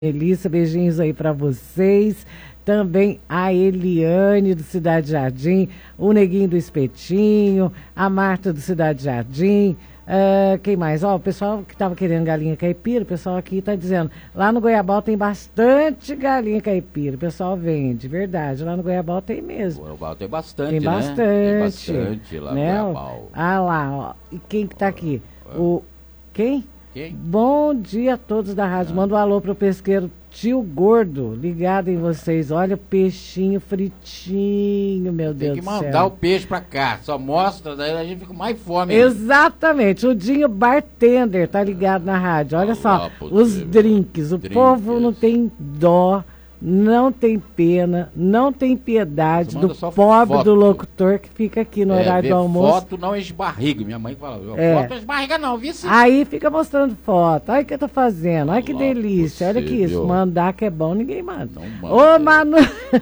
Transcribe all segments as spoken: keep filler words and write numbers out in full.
Melissa, beijinhos aí para vocês. Também a Eliane do Cidade Jardim, o Neguinho do Espetinho, a Marta do Cidade Jardim. Uh, quem mais? Ó, o pessoal que estava querendo galinha caipira, o pessoal aqui está dizendo, lá no Goiabal tem bastante galinha caipira, o pessoal vende, verdade, lá no Goiabal tem mesmo. Goiabal tem bastante, tem né? bastante, Tem bastante lá né? no Goiabal. Ah lá, ó, e quem que tá aqui? O, quem? Quem? Bom dia a todos da rádio, ah. Manda um alô pro pesqueiro Tio Gordo, ligado em vocês. Olha o peixinho fritinho, meu Deus do céu. Tem que mandar o peixe pra cá, só mostra, daí a gente fica com mais fome. Exatamente, o Dinho Bartender tá ligado na rádio. Olha só, os drinks, o povo não tem dó, não tem pena, não tem piedade do pobre foto do locutor que fica aqui no é, horário do almoço. Foto não enche barriga, minha mãe fala, é. Foto não enche barriga não, viu? Aí fica mostrando foto, olha o que eu tô fazendo, olha que delícia, olha que isso, mandar que é bom, ninguém manda. manda Ô Manu,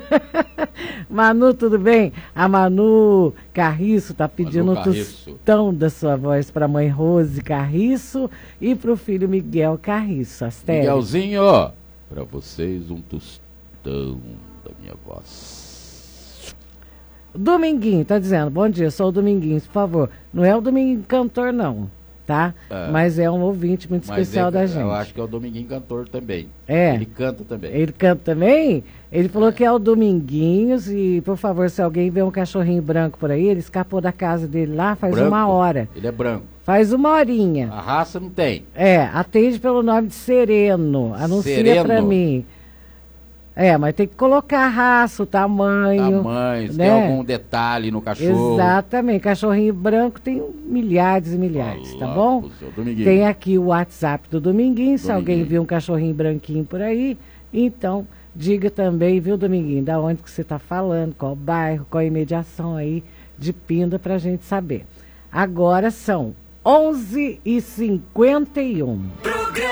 Manu, tudo bem? A Manu Carriço tá pedindo o tostão da sua voz pra mãe Rose Carriço e pro filho Miguel Carriço. Astério. Miguelzinho, pra vocês um tostão da minha voz. Dominguinho, tá dizendo, bom dia, sou o Dominguinho, por favor. Não é o Dominguinho cantor, não, tá? É. Mas é um ouvinte muito Mas especial é, da gente. Eu acho que é o Dominguinho cantor também. É. Ele canta também. Ele canta também? Ele falou é. que é o Dominguinhos e, por favor, se alguém vê um cachorrinho branco por aí, ele escapou da casa dele lá faz branco? uma hora. Ele é branco. Faz uma horinha. A raça não tem. É, atende pelo nome de Sereno. Anuncia Sereno. Pra mim. É, mas tem que colocar a raça, o tamanho. Tamanho, se né? tem algum detalhe no cachorro. Exatamente, cachorrinho branco tem milhares e milhares, Olá, tá bom? Tem aqui o WhatsApp do Dominguinho, se alguém viu um cachorrinho branquinho por aí, então diga também, viu, Dominguinho, da onde que você tá falando, qual bairro, qual imediação aí de Pinda pra gente saber. Agora são onze e cinquenta e um.